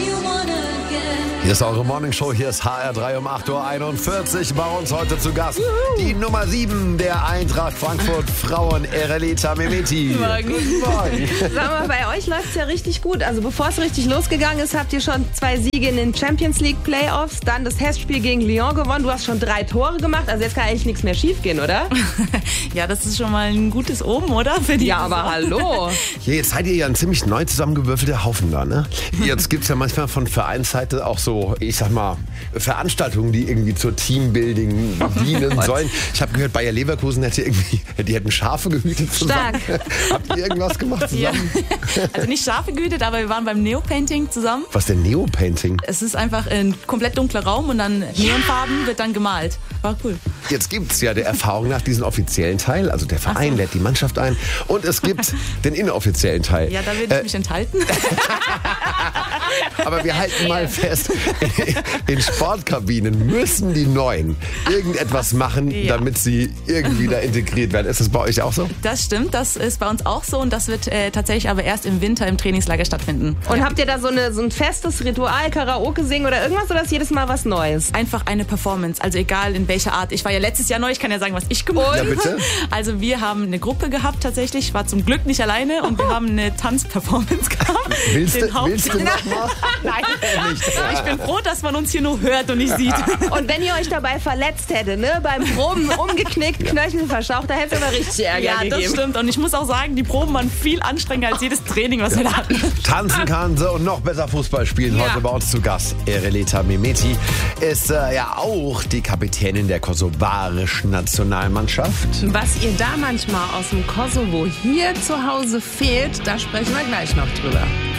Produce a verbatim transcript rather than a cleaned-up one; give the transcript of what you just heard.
Hier ist eure Morning Show, hier ist H R drei um acht Uhr einundvierzig. Bei uns heute zu Gast die Nummer sieben der Eintracht Frankfurt Frauen, Erelita Mehmeti. Morgen. Morgen. Sag mal, bei euch läuft es ja richtig gut. Also bevor es richtig losgegangen ist, habt ihr schon zwei Siege in den Champions League Playoffs, dann das Testspiel gegen Lyon gewonnen. Du hast schon drei Tore gemacht, also jetzt kann eigentlich nichts mehr schief gehen, oder? Ja, das ist schon mal ein gutes Oben, oder? Für die Ja, aber hallo. Hier, jetzt seid ihr ja ein ziemlich neu zusammengewürfelter Haufen da, ne? Jetzt gibt es ja manchmal von Vereinsseite auch so, ich sag mal, Veranstaltungen, die irgendwie zur Teambuilding dienen sollen. Ich habe gehört, Bayer Leverkusen hätte irgendwie, die hätten Schafe gehütet zusammen. Stark. Habt ihr irgendwas gemacht zusammen? Ja. Also nicht Schafe gehütet, aber wir waren beim Neopainting zusammen. Was denn Neopainting? Es ist einfach ein komplett dunkler Raum und dann Neonfarben wird dann gemalt. War cool. Jetzt gibt es ja der Erfahrung nach diesen offiziellen Teil, also der Verein so. lädt die Mannschaft ein und es gibt den inoffiziellen Teil. Ja, da würde ich Äh, mich enthalten. Aber wir halten mal fest, in Sportkabinen müssen die Neuen irgendetwas machen, Ja. damit sie irgendwie da integriert werden. Ist das bei euch auch so? Das stimmt, das ist bei uns auch so und das wird äh, tatsächlich aber erst im Winter im Trainingslager stattfinden. Und Ja. habt ihr da so, eine, so ein festes Ritual, Karaoke singen oder irgendwas, oder ist jedes Mal was Neues? Einfach eine Performance, also egal in welcher Art. Ich war ja letztes Jahr neu, ich kann ja sagen, was ich gemacht habe. Ja, bitte. Also wir haben eine Gruppe gehabt tatsächlich, ich war zum Glück nicht alleine und wir haben eine Tanzperformance gehabt. Willst Den du, Haupt- willst du noch mal? Nein, ich bin froh, dass man uns hier nur hört und nicht sieht. Und wenn ihr euch dabei verletzt hättet, ne, beim Proben umgeknickt, Knöchel verschaucht, da hätte es aber richtig Ärger Ja, das gegeben. stimmt. Und ich muss auch sagen, die Proben waren viel anstrengender als jedes Training, was wir da hatten. Tanzen kann sie und noch besser Fußball spielen. Ja. Heute bei uns zu Gast. Erelita Mehmeti ist äh, ja auch die Kapitänin der kosovarischen Nationalmannschaft. Was ihr da manchmal aus dem Kosovo hier zu Hause fehlt, da sprechen wir gleich noch drüber.